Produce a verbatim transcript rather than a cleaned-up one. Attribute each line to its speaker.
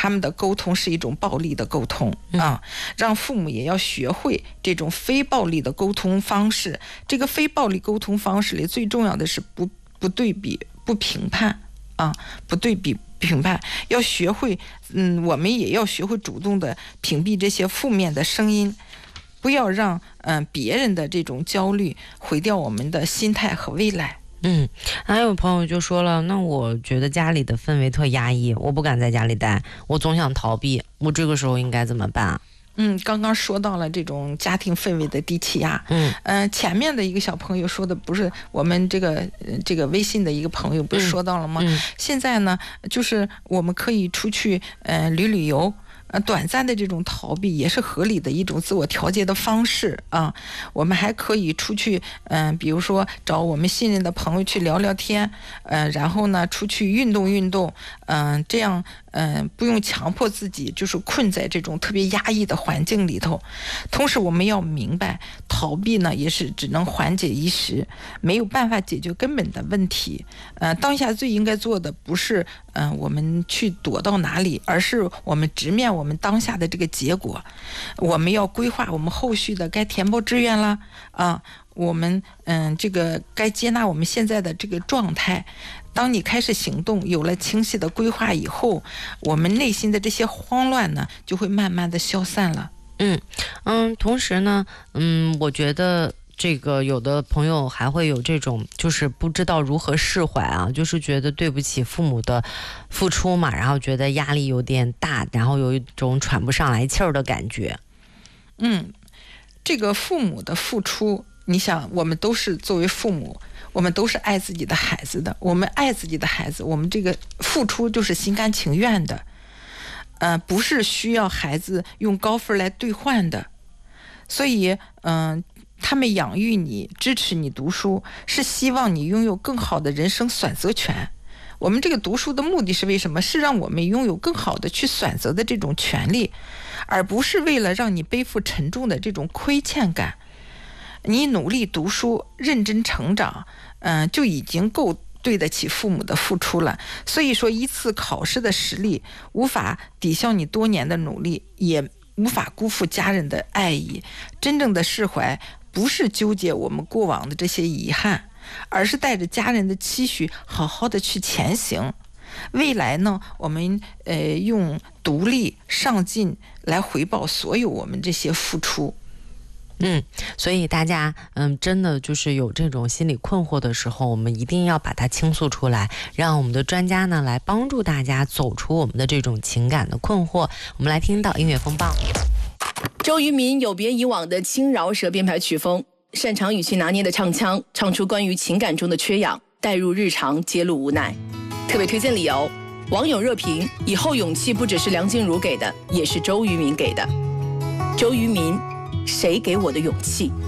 Speaker 1: 他们的沟通是一种暴力的沟通啊，让父母也要学会这种非暴力的沟通方式。这个非暴力沟通方式里最重要的是不不对比、不评判啊，不对比。评判要学会，嗯，我们也要学会主动的屏蔽这些负面的声音，不要让嗯、呃、别人的这种焦虑毁掉我们的心态和未来。
Speaker 2: 嗯，还有朋友就说了，那我觉得家里的氛围特压抑，我不敢在家里待，我总想逃避，我这个时候应该怎么办？
Speaker 1: 嗯，刚刚说到了这种家庭氛围的低气压。嗯，呃，前面的一个小朋友说的不是我们这个这个微信的一个朋友不是说到了吗？嗯、现在呢，就是我们可以出去呃旅旅游。呃，短暂的这种逃避也是合理的一种自我调节的方式啊。我们还可以出去，嗯、呃，比如说找我们信任的朋友去聊聊天，呃，然后呢，出去运动运动，嗯、呃，这样，嗯、呃，不用强迫自己就是困在这种特别压抑的环境里头。同时，我们要明白，逃避呢也是只能缓解一时，没有办法解决根本的问题。呃，当下最应该做的不是，嗯、呃，我们去躲到哪里，而是我们直面我们当下的这个结果。我们要规划我们后续的该填报志愿啦，啊，我们嗯，这个该接纳我们现在的这个状态。当你开始行动，有了清晰的规划以后，我们内心的这些慌乱呢，就会慢慢的消散了。
Speaker 2: 嗯嗯，同时呢，嗯，我觉得。这个有的朋友还会有这种就是不知道如何释怀啊，就是觉得对不起父母的付出嘛，然后觉得压力有点大，然后有一种喘不上来气儿的感觉。
Speaker 1: 嗯，这个父母的付出，你想我们都是作为父母，我们都是爱自己的孩子的，我们爱自己的孩子，我们这个付出就是心甘情愿的，呃，不是需要孩子用高分来兑换的。所以嗯、呃他们养育你，支持你读书，是希望你拥有更好的人生选择权。我们这个读书的目的是为什么？是让我们拥有更好的去选择的这种权利，而不是为了让你背负沉重的这种亏欠感。你努力读书，认真成长，嗯、呃，就已经够对得起父母的付出了。所以说，一次考试的实力无法抵消你多年的努力，也无法辜负家人的爱意。真正的释怀不是纠结我们过往的这些遗憾，而是带着家人的期许好好的去前行。未来呢，我们呃用独立上进来回报所有我们这些付出。
Speaker 2: 嗯，所以大家嗯，真的就是有这种心理困惑的时候，我们一定要把它倾诉出来，让我们的专家呢来帮助大家走出我们的这种情感的困惑。我们来听到音乐风暴。
Speaker 3: 周渝民有别以往的轻饶舌编排曲风，擅长语气拿捏的唱腔，唱出关于情感中的缺氧，带入日常，揭露无奈。特别推荐理由，网友热评：以后勇气不只是梁静茹给的，也是周渝民给的。周渝民，谁给我的勇气？